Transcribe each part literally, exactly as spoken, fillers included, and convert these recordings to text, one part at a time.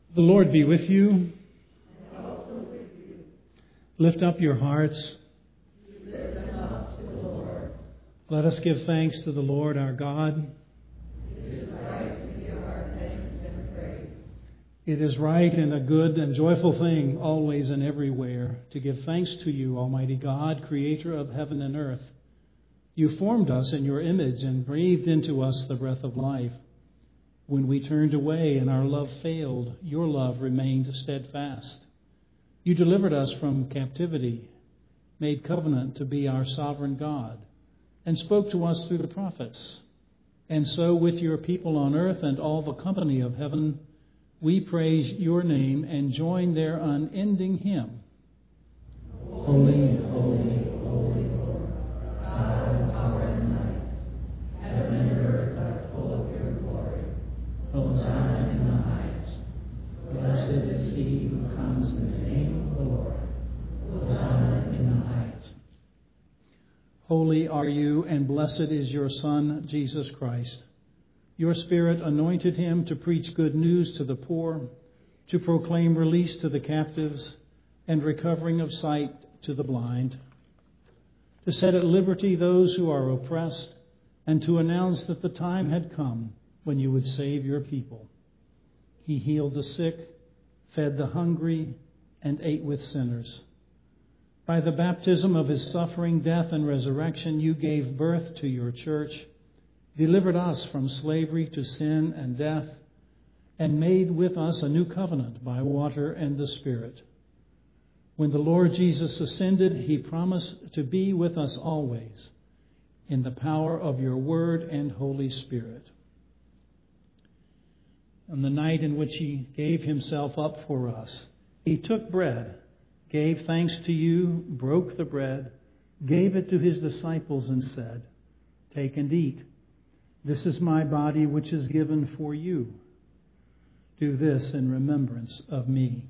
The Lord be with you. And also with you. Lift up your hearts. We lift them up to the Lord. Let us give thanks to the Lord our God. It is right to give our thanks and praise. It is right and a good and joyful thing, always and everywhere, to give thanks to you, Almighty God, creator of heaven and earth. You formed us in your image and breathed into us the breath of life. When we turned away and our love failed, your love remained steadfast. You delivered us from captivity, made covenant to be our sovereign God, and spoke to us through the prophets. And so with your people on earth and all the company of heaven, we praise your name and join their unending hymn. Holy, holy, holy Lord, God of power and might, heaven and earth are full of your glory. Hosanna in the highest. Blessed is he who comes in the name of the Lord. Hosanna in the highest. Holy are you, and blessed is your Son, Jesus Christ. Your Spirit anointed him to preach good news to the poor, to proclaim release to the captives, and recovering of sight to the blind, to set at liberty those who are oppressed, and to announce that the time had come when you would save your people. He healed the sick, fed the hungry, and ate with sinners. By the baptism of his suffering, death, and resurrection, you gave birth to your church, delivered us from slavery to sin and death, and made with us a new covenant by water and the Spirit. When the Lord Jesus ascended, he promised to be with us always in the power of your word and Holy Spirit. On the night in which he gave himself up for us, he took bread, gave thanks to you, broke the bread, gave it to his disciples, and said, "Take and eat. This is my body, which is given for you. Do this in remembrance of me."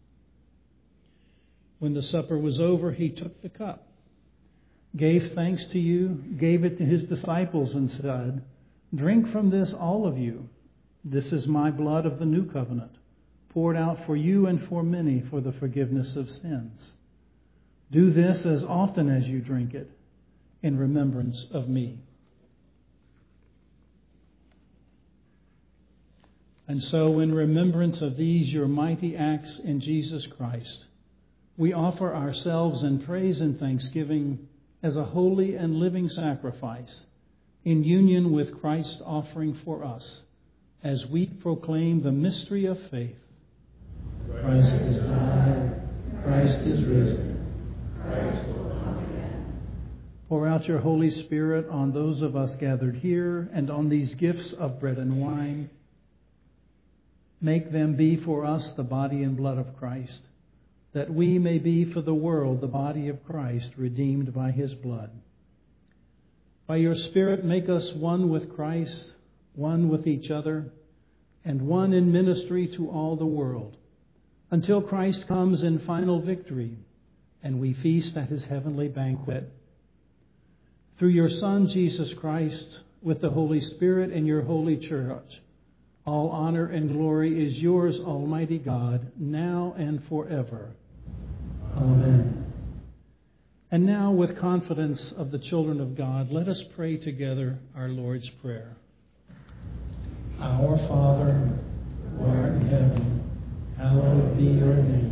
When the supper was over, he took the cup, gave thanks to you, gave it to his disciples, and said, "Drink from this, all of you. This is my blood of the new covenant, poured out for you and for many for the forgiveness of sins. Do this as often as you drink it in remembrance of me." And so, in remembrance of these your mighty acts in Jesus Christ, we offer ourselves in praise and thanksgiving as a holy and living sacrifice in union with Christ's offering for us, as we proclaim the mystery of faith. Christ is died, Christ is risen, Christ will come again. Pour out your Holy Spirit on those of us gathered here and on these gifts of bread and wine. Make them be for us the body and blood of Christ, that we may be for the world the body of Christ, redeemed by his blood. By your Spirit, make us one with Christ, one with each other, and one in ministry to all the world, until Christ comes in final victory and we feast at his heavenly banquet. Through your Son, Jesus Christ, with the Holy Spirit and your holy church, all honor and glory is yours, Almighty God, now and forever. Amen. And now, with confidence of the children of God, let us pray together our Lord's Prayer. Our Father, who art in heaven, hallowed be your name.